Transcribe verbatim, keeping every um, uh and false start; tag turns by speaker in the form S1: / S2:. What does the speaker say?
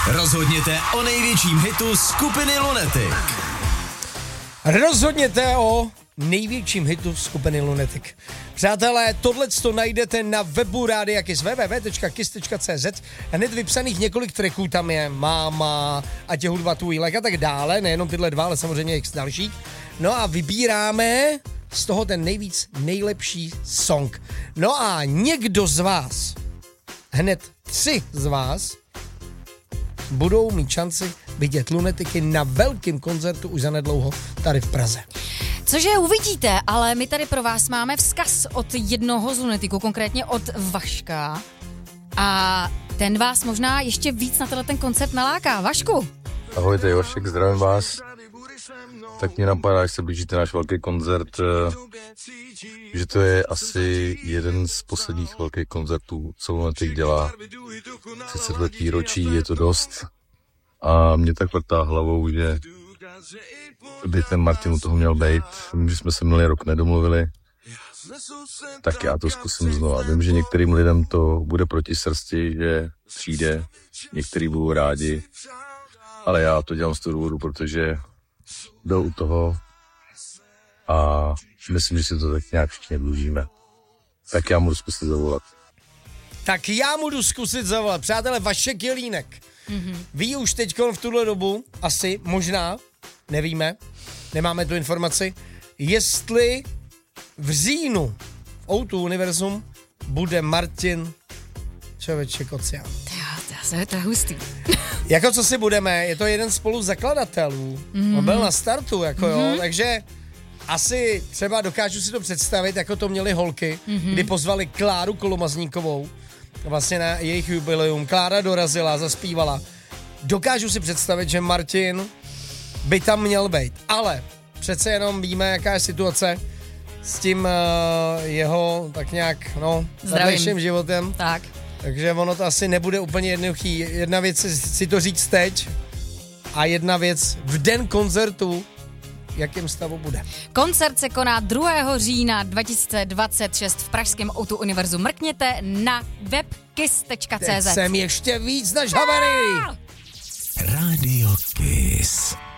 S1: Rozhodněte o největším hitu skupiny Lunatic.
S2: Rozhodněte o největším hitu skupiny Lunatic. Přátelé, tohleto najdete na webu Rádia Kiss w w w tečka kiss tečka c z. Hned vypsaných několik tracků tam je. Máma, ať je hudba tvůj lék a tak dále. Nejenom tyhle dva, ale samozřejmě i dalších. No a vybíráme z toho ten nejvíc nejlepší song. No a někdo z vás, hned tři z vás, budou mít šanci vidět Lunatiky na velkém koncertu už zanedlouho tady v Praze.
S3: Cože uvidíte, ale my tady pro vás máme vzkaz od jednoho z Lunatiků, konkrétně od Vaška. A ten vás možná ještě víc na tenhle ten koncert naláká. Vašku.
S4: Ahoj, tady Vašek, zdravím vás. Tak mě napadá, až se blížíte náš velký koncert, že to je asi jeden z posledních velkých koncertů, co Lunatic dělá. třicet let výročí, je to dost. A mě tak vrtá hlavou, že by ten Martin u toho měl být. Vím, že jsme se minulý rok nedomluvili, tak já to zkusím znovu. Vím, že některým lidem to bude proti srsti, že přijde, některý budou rádi, ale já to dělám z toho důvodu, protože byl u toho a myslím, že si to tak nějak všichni dlužíme. Tak já můžu zkusit zavolat.
S2: Tak já můžu zkusit zavolat. Přátelé, Vašek Jelínek. Mm-hmm. Ví už teďkon v tuhle dobu, asi, možná, nevíme, nemáme tu informaci, jestli v říjnu v ó dva Univerzum bude Martin Člověče Kocián.
S3: To je, to je hustý.
S2: Jako co si budeme, je to jeden spolu zakladatelů. Mm-hmm. On byl na startu, jako mm-hmm. jo, takže asi třeba dokážu si to představit, jako to měli holky, mm-hmm. kdy pozvali Kláru Kolomazníkovou, vlastně na jejich jubileum. Klára dorazila, zaspívala. Dokážu si představit, že Martin by tam měl být, ale přece jenom víme, jaká je situace s tím uh, jeho tak nějak, no, vedlejším životem.
S3: Tak.
S2: Takže ono to asi nebude úplně jednoduchý. Jedna věc je si to říct teď a jedna věc v den koncertu, jakým stavu bude.
S3: Koncert se koná druhého října dva tisíce dvacet šest v pražském ó dva Univerzu. Mrkněte na web kiss tečka c z.
S2: Teď jsem ještě víc než Havary.
S1: Rádio Kiss.